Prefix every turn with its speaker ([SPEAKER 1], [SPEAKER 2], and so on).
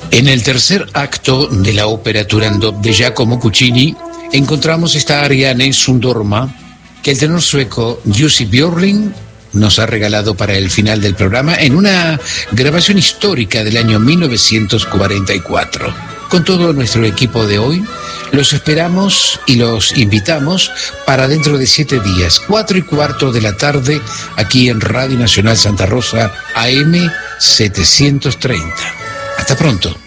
[SPEAKER 1] En el tercer acto de la ópera Turandot de Giacomo Puccini encontramos esta aria Nessun Dorma que el tenor sueco Jussi Björling nos ha regalado para el final del programa en una grabación histórica del año 1944. Con todo nuestro equipo de hoy, los esperamos y los invitamos para dentro de 7 días, 4:15 de la tarde, aquí en Radio Nacional Santa Rosa, AM 730. Hasta pronto.